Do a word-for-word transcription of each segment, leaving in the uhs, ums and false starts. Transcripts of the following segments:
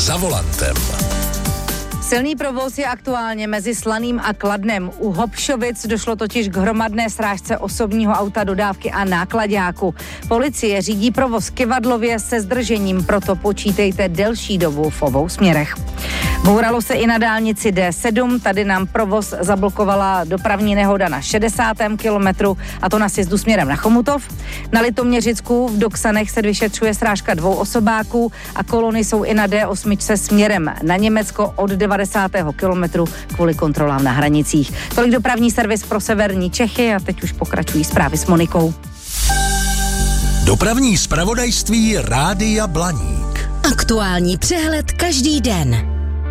za volantem. Silný provoz je aktuálně mezi Slaným a Kladnem. U Hopšovic došlo totiž k hromadné srážce osobního auta, dodávky a náklaďáku. Policie řídí provoz Kyvadlově se zdržením, proto počítejte delší dobu v obou směrech. Bouralo se i na dálnici D sedm, tady nám provoz zablokovala dopravní nehoda na šedesátém kilometru, a to na sjezdu směrem na Chomutov. Na Litoměřicku v Doksanech se vyšetřuje srážka dvou osobáků a kolony jsou i na D osm směrem na Německo od devadesátého kilometru kvůli kontrolám na hranicích. Tolik dopravní servis pro severní Čechy a teď už pokračují zprávy s Monikou. Dopravní zpravodajství Rádia Blaník. Aktuální přehled každý den.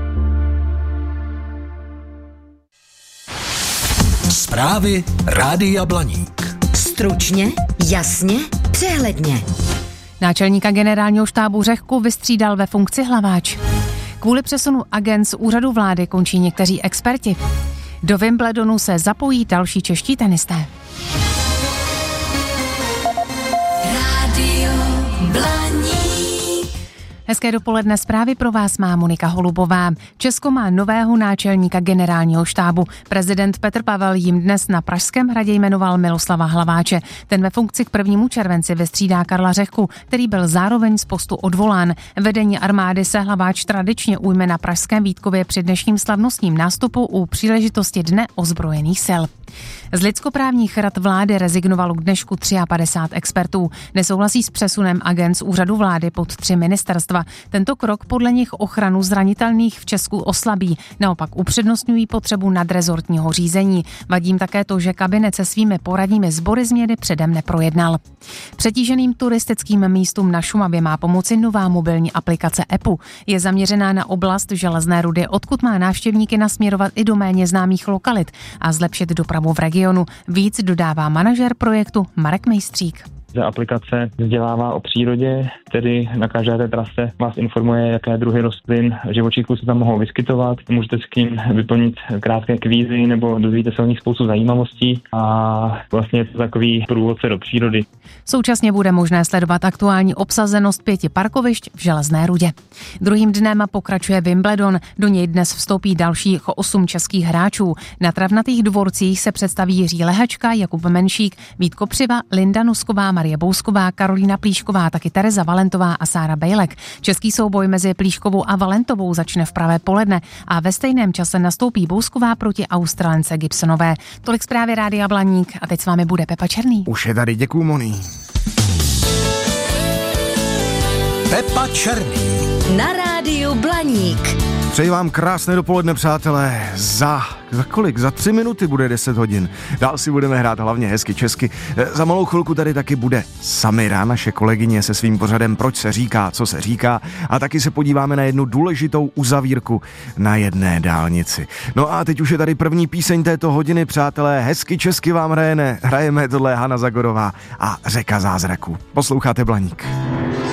Zprávy Rádia Blaník. Stručně, jasně, přehledně. Náčelníka generálního štábu Řehku vystřídal ve funkci Hlaváč. Kvůli přesunu agent z úřadu vlády končí někteří experti. Do Wimbledonu se zapojí další čeští tenisté. Rádio Blaník. Hezké dopoledne, zprávy pro vás má Monika Holubová. Česko má nového náčelníka generálního štábu. Prezident Petr Pavel jim dnes na Pražském hradě jmenoval Miloslava Hlaváče. Ten ve funkci k prvnímu červenci vystřídá Karla Řehku, který byl zároveň z postu odvolán. Vedení armády se Hlaváč tradičně ujme na pražském Vítkově při dnešním slavnostním nástupu u příležitosti Dne ozbrojených sil. Z lidskoprávních rad vlády rezignovalo k dnešku padesát tři expertů. Nesouhlasí s přesunem agent z úřadu vlády pod tři ministerstva. Tento krok podle nich ochranu zranitelných v Česku oslabí. Naopak upřednostňují potřebu nadrezortního řízení. Vadí jim také to, že kabinet se svými poradními sbory změny předem neprojednal. Přetíženým turistickým místům na Šumavě má pomoci nová mobilní aplikace E P U. Je zaměřená na oblast Železné Rudy, odkud má návštěvníky nasměrovat i do méně známých lokalit a zlepšit dopravu v regionu. Víc dodává manažer projektu Marek Mejstřík. Ta aplikace vzdělává o přírodě, tedy na každé té trase vás informuje, jaké druhy rostlin, živočichů se tam mohou vyskytovat. Můžete s tím vyplnit krátké kvízy nebo dozvíte se o nich spoustu zajímavostí a vlastně je to takový průvodce do přírody. Současně bude možné sledovat aktuální obsazenost pěti parkovišť v Železné Rudě. Druhým dnem pokračuje Wimbledon, do něj dnes vstoupí dalších osm českých hráčů. Na travnatých dvorcích se představí Jiří Lehačka, Jakub Menšík, Vít Kopřiva, Linda Nusková, Marie Bousková, Karolína Plíšková, taky Tereza Valentová a Sára Bejlek. Český souboj mezi Plíškovou a Valentovou začne v pravé poledne a ve stejném čase nastoupí Bousková proti Australence Gibsonové. Tolik zprávy Rádia Blaník a teď s vámi bude Pepa Černý. Už je tady, děkuju Moni. Pepa Černý. Na Rádiu Blaník. Přeji vám krásné dopoledne, přátelé. Za, za kolik? Za tři minuty bude deset hodin. Dál si budeme hrát hlavně hezky česky. Za malou chvilku tady taky bude Samira, naše kolegyně se svým pořadem Proč se říká, co se říká. A taky se podíváme na jednu důležitou uzavírku na jedné dálnici. No a teď už je tady první píseň této hodiny, přátelé. Hezky česky vám hrajeme. Hrajeme, tohle je Hana Zagorová a Řeka zázraků. Posloucháte Blaník.